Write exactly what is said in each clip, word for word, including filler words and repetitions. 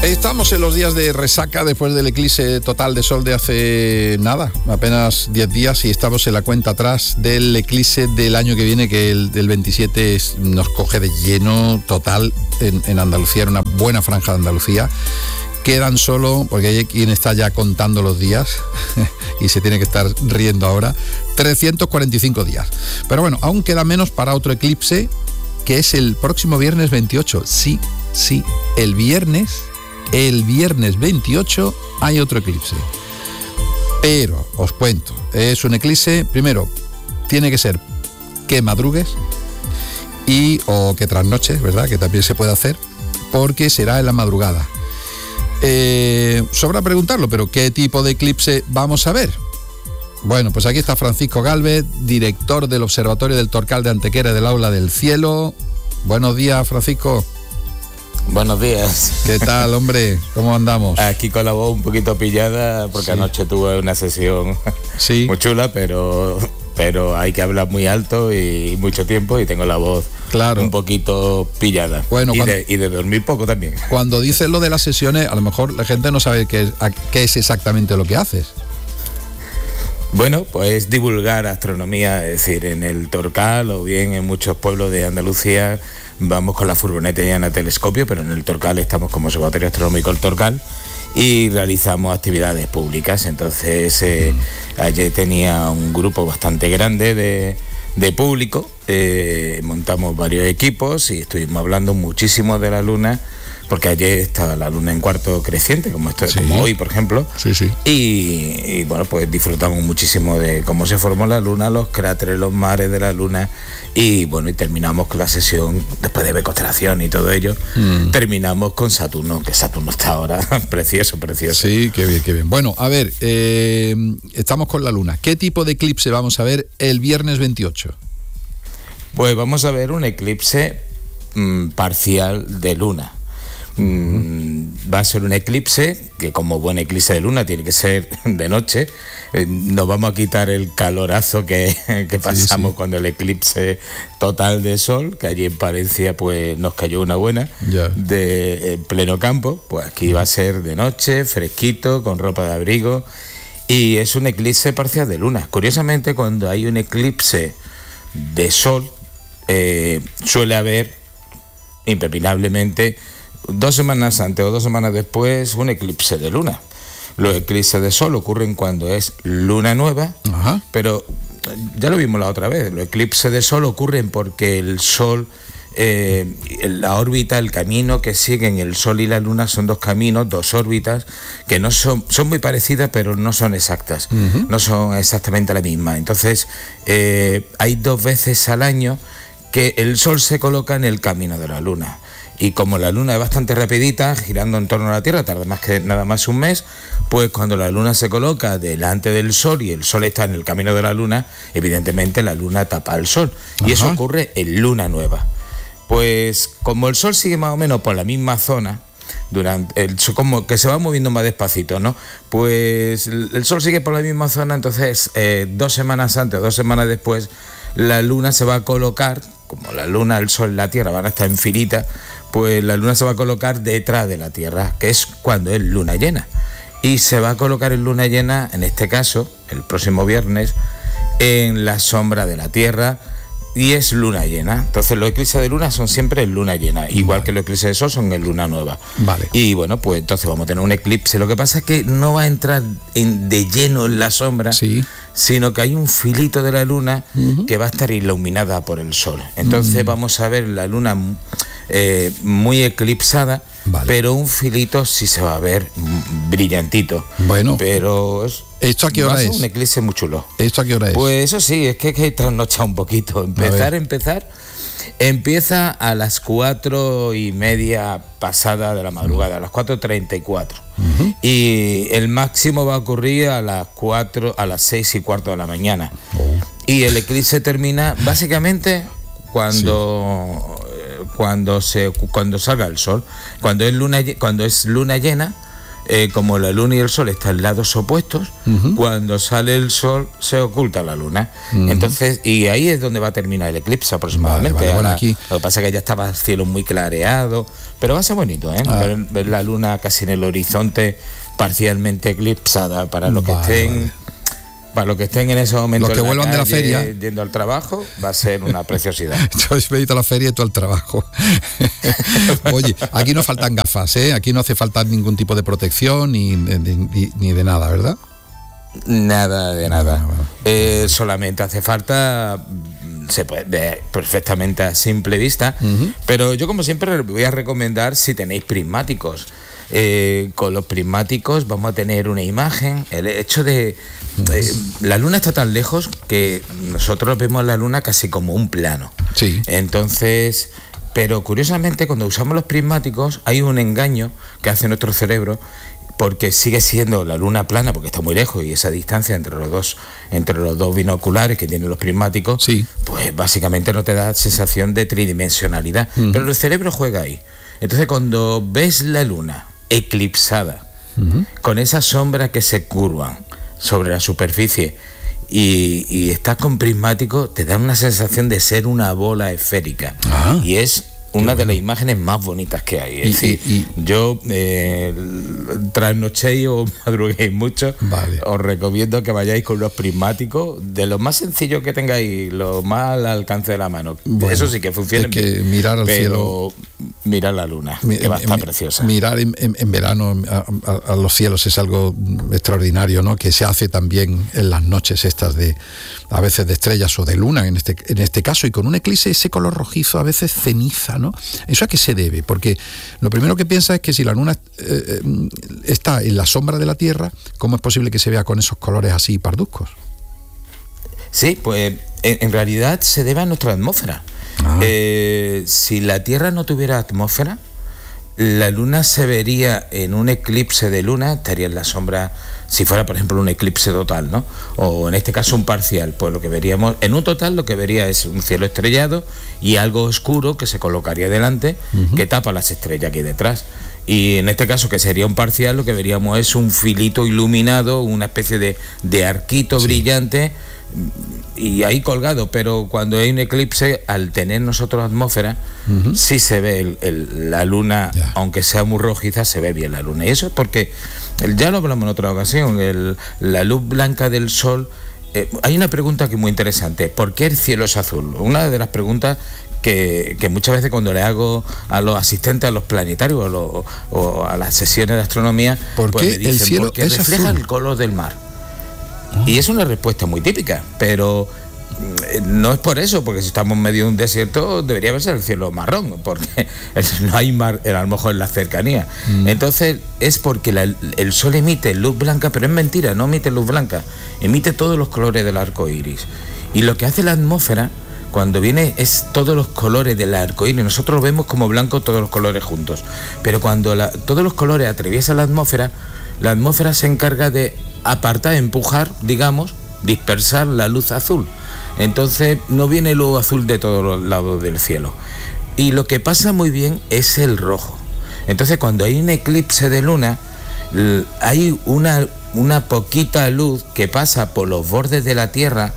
Estamos en los días de resaca después del eclipse total de sol de hace nada, apenas diez días, y estamos en la cuenta atrás del eclipse del año que viene, que el del veintisiete es, nos coge de lleno total en, en Andalucía, en una buena franja de Andalucía. Quedan solo, porque hay quien está ya contando los días y se tiene que estar riendo ahora, trescientos cuarenta y cinco días. Pero bueno, aún queda menos para otro eclipse, que es el próximo viernes veintiocho. Sí, sí, el viernes... El viernes veintiocho hay otro eclipse. Pero, os cuento, es un eclipse, primero, tiene que ser que madrugues y o que trasnoches, ¿verdad? Que también se puede hacer, porque será en la madrugada. Eh, sobra preguntarlo, pero ¿qué tipo de eclipse vamos a ver? Bueno, pues aquí está Francisco Gálvez, director del Observatorio del Torcal de Antequera del Aula del Cielo. Buenos días, Francisco. Buenos días. ¿Qué tal, hombre? ¿Cómo andamos? Aquí con la voz un poquito pillada porque sí. Anoche tuve una sesión sí. muy chula, pero pero hay que hablar muy alto y mucho tiempo y tengo la voz claro. un poquito pillada. Bueno, y, cuando, de, y de dormir poco también. Cuando dices lo de las sesiones, a lo mejor la gente no sabe qué, qué es exactamente lo que haces. Bueno, pues divulgar astronomía, es decir, en el Torcal o bien en muchos pueblos de Andalucía vamos con la furgoneta llena de telescopio, pero en el Torcal estamos como Observatorio Astronómico El Torcal y realizamos actividades públicas. Entonces eh, ayer tenía un grupo bastante grande de, de público, eh, montamos varios equipos y estuvimos hablando muchísimo de la Luna, porque ayer estaba la Luna en cuarto creciente, como, esto, sí. como hoy, por ejemplo, sí, sí. Y, y bueno, pues disfrutamos muchísimo de cómo se formó la Luna, los cráteres, los mares de la Luna, y bueno, y terminamos con la sesión, después de ver constelación y todo ello, mm. terminamos con Saturno, que Saturno está ahora precioso, precioso. Sí, qué bien, qué bien. Bueno, a ver, eh, estamos con la Luna. ¿Qué tipo de eclipse vamos a ver el viernes veintiocho? Pues vamos a ver un eclipse mmm, parcial de Luna. Mm, va a ser un eclipse que, como buen eclipse de luna, tiene que ser de noche. Eh, nos vamos a quitar el calorazo que, que pasamos sí, sí. cuando el eclipse total de sol, que allí en Palencia pues nos cayó una buena yeah. de en pleno campo. Pues aquí va a ser de noche, fresquito, con ropa de abrigo, y es un eclipse parcial de luna. Curiosamente, cuando hay un eclipse de sol, eh, suele haber impepinablemente dos semanas antes o dos semanas después un eclipse de luna. Los eclipses de sol ocurren cuando es luna nueva, Ajá. pero ya lo vimos la otra vez, los eclipses de sol ocurren porque el sol, eh, la órbita, el camino que siguen el sol y la luna son dos caminos, dos órbitas, que no son, son muy parecidas pero no son exactas, uh-huh. no son exactamente la misma. Entonces eh, hay dos veces al año que el sol se coloca en el camino de la luna. Y como la luna es bastante rapidita, girando en torno a la Tierra, tarda más que nada más un mes, pues cuando la luna se coloca delante del sol y el sol está en el camino de la luna, evidentemente la luna tapa al sol. Ajá. Y eso ocurre en luna nueva. Pues como el sol sigue más o menos por la misma zona, durante el, como que se va moviendo más despacito, ¿no? Pues el, el sol sigue por la misma zona, entonces eh, dos semanas antes o dos semanas después, la luna se va a colocar, como la luna, el sol y la Tierra van a estar en filita, pues la luna se va a colocar detrás de la Tierra, que es cuando es luna llena. Y se va a colocar en luna llena, en este caso, el próximo viernes, en la sombra de la Tierra, y es luna llena. Entonces los eclipses de luna son siempre en luna llena, igual vale. que los eclipses de sol son en luna nueva. Vale. Y bueno, pues entonces vamos a tener un eclipse. Lo que pasa es que no va a entrar en, de lleno en la sombra, sí. sino que hay un filito de la luna uh-huh. que va a estar iluminada por el sol. Entonces uh-huh. vamos a ver la luna eh, muy eclipsada, vale. pero un filito sí se va a ver brillantito. Bueno. Pero es, ¿esto a qué hora va a ser es? Un eclipse muy chulo. ¿Esto a qué hora es? Pues eso sí, es que hay que trasnochar un poquito. Empezar, empezar. Empieza a las cuatro y media pasada de la madrugada, a las cuatro treinta y cuatro. Uh-huh. Y el máximo va a ocurrir a las cuatro, a las seis y cuarto de la mañana. Oh. Y el eclipse termina básicamente cuando, sí. cuando se cuando salga el sol. Cuando es luna, cuando es luna llena, eh, como la luna y el sol están en lados opuestos, uh-huh. cuando sale el sol se oculta la luna. Uh-huh. Entonces, y ahí es donde va a terminar el eclipse aproximadamente. Vale, vale, bueno, aquí... Lo que pasa es que ya estaba el cielo muy clareado, pero va a ser bonito, ¿eh? Ah. Ver, ver la luna casi en el horizonte, parcialmente eclipsada, para los que vale, estén... Vale. Para los que estén en ese momento los que vuelvan de la feria yendo al trabajo, va a ser una preciosidad. Yo habéis ido a la feria y tú al trabajo. Oye, aquí no faltan gafas, ¿eh? Aquí no hace falta ningún tipo de protección ni, ni, ni de nada, ¿verdad? Nada de nada. No, no, no. Eh, solamente hace falta, se puede ver perfectamente a simple vista, uh-huh. pero yo como siempre voy a recomendar si tenéis prismáticos. Eh, con los prismáticos vamos a tener una imagen. El hecho de eh, la luna está tan lejos que nosotros vemos la luna casi como un plano. Sí. Entonces, pero curiosamente cuando usamos los prismáticos hay un engaño que hace nuestro cerebro, porque sigue siendo la luna plana porque está muy lejos y esa distancia entre los dos entre los dos binoculares que tienen los prismáticos, sí. pues básicamente no te da sensación de tridimensionalidad. Mm. Pero el cerebro juega ahí. Entonces cuando ves la luna eclipsada, uh-huh. con esas sombras que se curvan sobre la superficie y, y estás con prismático, te da una sensación de ser una bola esférica. Ah, y es una de las imágenes más bonitas que hay. Es y, decir, y, y, yo eh, trasnochéis o madruguéis mucho, vale. os recomiendo que vayáis con los prismáticos, de lo más sencillo que tengáis, lo más al alcance de la mano. Bueno, eso sí que funciona. Hay que mirar al pero cielo. Mirar la luna, mi, que va a estar mi, preciosa. Mirar en, en, en verano a, a, a los cielos es algo extraordinario, ¿no? Que se hace también en las noches estas de, a veces de estrellas o de luna, en este, en este caso, y con un eclipse ese color rojizo, a veces ceniza, ¿no? ¿Eso a qué se debe? Porque lo primero que piensa es que si la luna eh, está en la sombra de la Tierra, ¿cómo es posible que se vea con esos colores así parduzcos? Sí, pues en, en realidad se debe a nuestra atmósfera. Ah. Eh, si la Tierra no tuviera atmósfera, la luna se vería en un eclipse de luna, estaría en la sombra, si fuera por ejemplo un eclipse total, ¿no? O en este caso un parcial, pues lo que veríamos, en un total lo que vería es un cielo estrellado y algo oscuro que se colocaría delante, uh-huh. que tapa las estrellas aquí detrás. Y en este caso, que sería un parcial, lo que veríamos es un filito iluminado, una especie de, de arquito sí. brillante, y ahí colgado. Pero cuando hay un eclipse, al tener nosotros atmósfera, uh-huh. sí se ve el, el, la luna, yeah. aunque sea muy rojiza, se ve bien la luna. Y eso es porque, ya lo hablamos en otra ocasión, el, la luz blanca del sol. Eh, hay una pregunta que es muy interesante: ¿por qué el cielo es azul? Una de las preguntas que, que muchas veces cuando le hago a los asistentes a los planetarios o, lo, o a las sesiones de astronomía, ¿por qué pues me dicen, el cielo porque es refleja azul? El color del mar. Ah. Y es una respuesta muy típica, pero no es por eso, porque si estamos en medio de un desierto debería ser el cielo marrón, porque no hay mar, a lo mejor en la cercanía. Mm. Entonces es porque la, el sol emite luz blanca, pero es mentira, no emite luz blanca, emite todos los colores del arco iris. Y lo que hace la atmósfera cuando viene es todos los colores del arco iris. Nosotros lo vemos como blanco todos los colores juntos, pero cuando la, todos los colores atraviesan la atmósfera, la atmósfera se encarga de apartar, empujar, digamos, dispersar la luz azul. Entonces no viene luz azul de todos los lados del cielo. Y lo que pasa muy bien es el rojo. Entonces cuando hay un eclipse de luna, hay una, una poquita luz que pasa por los bordes de la Tierra,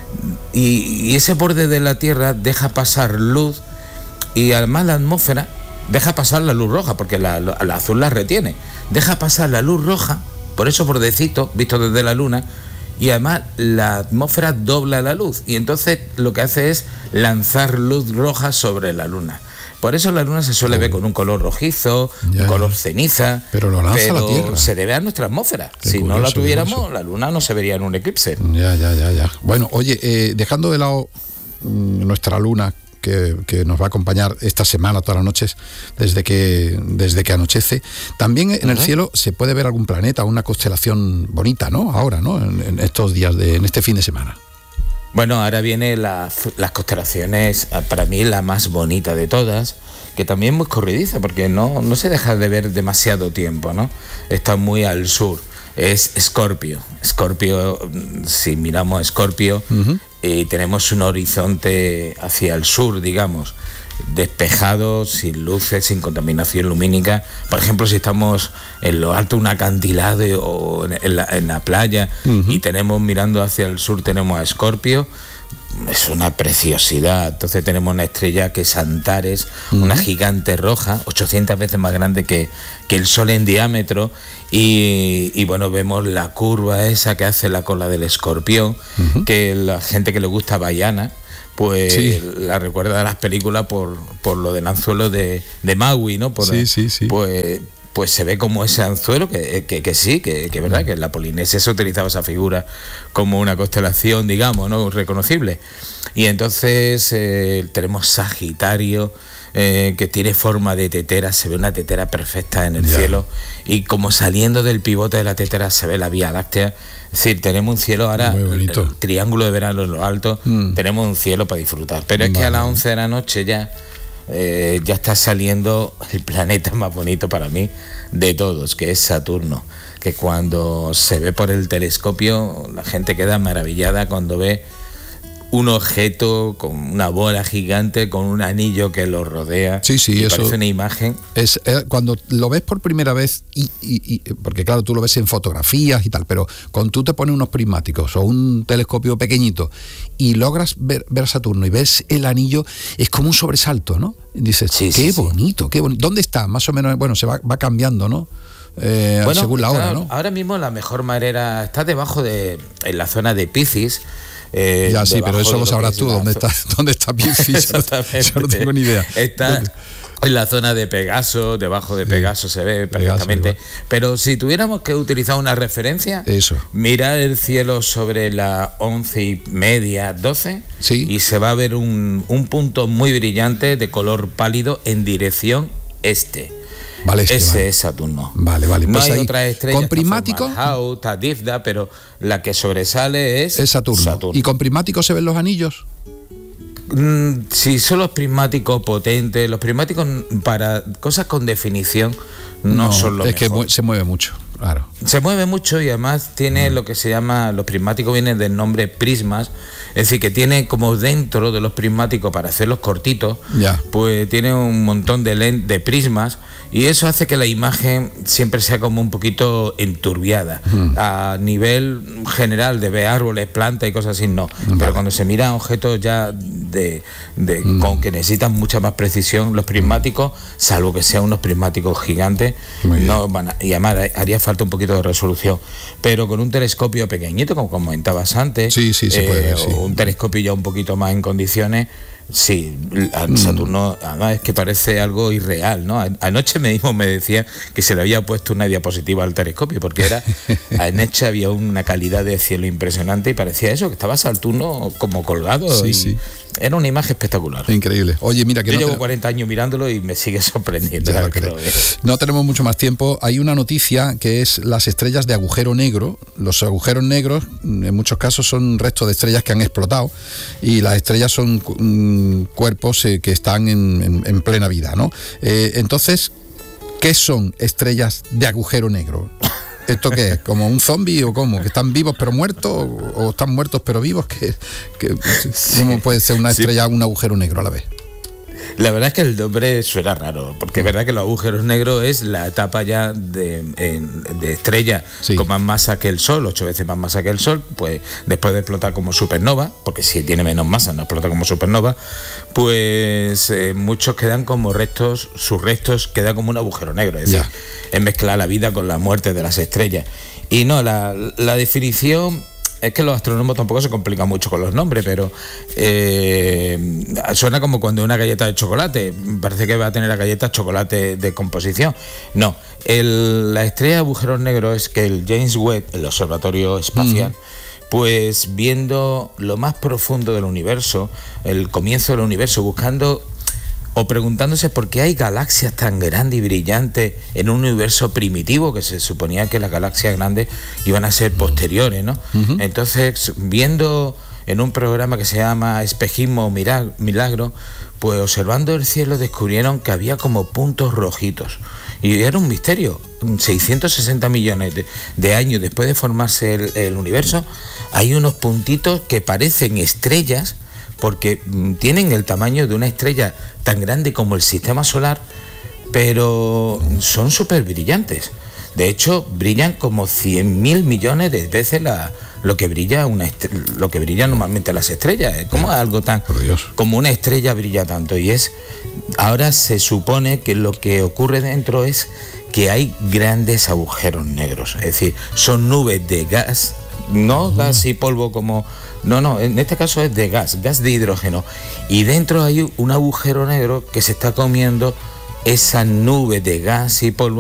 y, y ese borde de la Tierra deja pasar luz, y además la atmósfera deja pasar la luz roja, porque la, la, la azul la retiene. Deja pasar la luz roja, por eso bordecito, visto desde la luna, y además la atmósfera dobla la luz, y entonces lo que hace es lanzar luz roja sobre la luna. Por eso la luna se suele oh. ver con un color rojizo, ya, un color ceniza, pero lo lanza pero la Tierra. Se debe a nuestra atmósfera. Qué si curioso, no la tuviéramos, curioso. La luna no se vería en un eclipse. Ya, ya, ya, ya. Bueno, oye, eh, dejando de lado mmm, nuestra luna, Que, que nos va a acompañar esta semana, todas las noches, desde que, desde que anochece. También en uh-huh. el cielo se puede ver algún planeta, una constelación bonita, ¿no? Ahora, ¿no? En, en estos días, de, en este fin de semana. Bueno, ahora vienen la, las constelaciones, para mí la más bonita de todas, que también es muy corridiza, porque no, no se deja de ver demasiado tiempo, ¿no? Está muy al sur. Es Escorpio. Escorpio, si miramos a Escorpio, uh-huh. eh, tenemos un horizonte hacia el sur, digamos. despejado, sin luces, sin contaminación lumínica. Por ejemplo, si estamos en lo alto de un acantilado o en la, en la playa, uh-huh, y tenemos mirando hacia el sur, tenemos a Escorpio, es una preciosidad. Entonces tenemos una estrella que es Antares, uh-huh, una gigante roja, ochocientas veces más grande que, que el Sol en diámetro, y, y bueno, vemos la curva esa que hace la cola del escorpión, uh-huh, que la gente que le gusta Baiana, pues sí, la recuerda a las películas por, por lo del anzuelo de, de Maui, ¿no? Por, sí, sí, sí. Pues, pues se ve como ese anzuelo, que, que, que sí, que, que es verdad, que en la Polinesia se utilizaba esa figura como una constelación, digamos, ¿no? Reconocible. Y entonces eh, tenemos Sagitario, eh, que tiene forma de tetera, se ve una tetera perfecta en el ya. cielo, y como saliendo del pivote de la tetera se ve la Vía Láctea. Es decir, tenemos un cielo ahora, el, el triángulo de verano en lo alto, mm. tenemos un cielo para disfrutar. Pero es vale. que a las once de la noche ya, eh, ya está saliendo el planeta más bonito para mí de todos, que es Saturno. Que cuando se ve por el telescopio, la gente queda maravillada cuando ve un objeto con una bola gigante, con un anillo que lo rodea. Sí, sí, y eso parece una imagen. Es, es cuando lo ves por primera vez, y, y, y porque claro, tú lo ves en fotografías y tal, pero cuando tú te pones unos prismáticos o un telescopio pequeñito y logras ver, ver Saturno y ves el anillo, es como un sobresalto, ¿no? Y dices, sí, qué sí, bonito, sí. qué bonito. ¿Dónde está? Más o menos, bueno, se va, va cambiando, ¿no? Eh, bueno, según la hora, ¿no? Ahora mismo la mejor manera está debajo de, en la zona de Piscis. Eh, ya sí, pero eso lo sabrás tú, ¿dónde está, dónde está Piscis? Yo no tengo ni idea. Está ¿Dónde? En la zona de Pegaso, debajo de Pegaso sí, se ve perfectamente. Pegaso, pero si tuviéramos que utilizar una referencia, eso. mirar el cielo sobre las once y media, doce, sí. y se va a ver un, un punto muy brillante de color pálido en dirección este. Vale, ese vale. es Saturno. Vale, vale. No pues hay ahí, otra estrella. ¿con prismático? Está Difda, pero la que sobresale es, es Saturno. Saturno. ¿Y con prismático se ven los anillos? Mm, sí, son los prismáticos potentes. Los prismáticos para cosas con definición no, no son los es mejor. que se mueve mucho, claro. Se mueve mucho y además tiene mm. lo que se llama, los prismáticos vienen del nombre prismas, es decir, que tiene como dentro de los prismáticos, para hacerlos cortitos, ya. pues tiene un montón de, lent, de prismas, y eso hace que la imagen siempre sea como un poquito enturbiada. Mm. A nivel general de ver árboles, plantas y cosas así, no. Vale. Pero cuando se miran objetos ya de, de mm. con que necesitan mucha más precisión, los prismáticos, salvo que sean unos prismáticos gigantes, no van a, y además haría falta un poquito de resolución. Pero con un telescopio pequeñito, como comentabas antes, sí, sí, se eh, puede ver, sí. un telescopio ya un poquito más en condiciones, sí, Saturno además es que parece algo irreal, ¿no? Anoche mismo me decía que se le había puesto una diapositiva al telescopio, porque era anoche había una calidad de cielo impresionante y parecía eso, que estaba Saturno como colgado, sí, y sí. era una imagen espectacular. Increíble. Oye, mira que yo no llevo te... cuarenta años mirándolo y me sigue sorprendiendo. Ya, que lo no tenemos mucho más tiempo. Hay una noticia que es las estrellas de agujero negro. Los agujeros negros en muchos casos son restos de estrellas que han explotado, y las estrellas son mm, cuerpos eh, que están en, en, en plena vida, ¿no? Eh, entonces, ¿qué son estrellas de agujero negro? ¿Esto qué es? ¿Como un zombie o cómo? ¿Que están vivos pero muertos? ¿O están muertos pero vivos? ¿Qué, qué, ¿Cómo puede ser una estrella sí. un agujero negro a la vez? La verdad es que el nombre suena raro, porque es verdad que los agujeros negros es la etapa ya de, de estrella sí. con más masa que el Sol, ocho veces más masa que el Sol, pues después de explotar como supernova, porque si tiene menos masa no explota como supernova, pues eh, muchos quedan como restos, sus restos quedan como un agujero negro, es decir, yeah. es mezclar la vida con la muerte de las estrellas. Y no, la, la definición... Es que los astrónomos tampoco se complican mucho con los nombres, pero eh, suena como cuando una galleta de chocolate. Parece que va a tener la galleta chocolate de composición. No, el, la estrella de agujeros negros es que el James Webb, el observatorio espacial, mm. pues viendo lo más profundo del universo, el comienzo del universo, buscando... o preguntándose por qué hay galaxias tan grandes y brillantes en un universo primitivo, que se suponía que las galaxias grandes iban a ser posteriores, ¿no? Uh-huh. Entonces, viendo en un programa que se llama Espejismo Milagro, pues observando el cielo descubrieron que había como puntos rojitos. Y era un misterio. seiscientos sesenta millones de, de años después de formarse el, el universo, hay unos puntitos que parecen estrellas, porque mm, tienen el tamaño de una estrella tan grande como el sistema solar, pero son súper brillantes. De hecho, brillan como cien mil millones de veces la, lo que brilla una lo que brillan normalmente las estrellas. ¿Cómo es algo tan como una estrella brilla tanto? Y es ahora se supone que lo que ocurre dentro es que hay grandes agujeros negros, es decir, son nubes de gas, no uh-huh. gas y polvo como no, no, en este caso es de gas, gas de hidrógeno, y dentro hay un agujero negro que se está comiendo esa nube de gas y polvo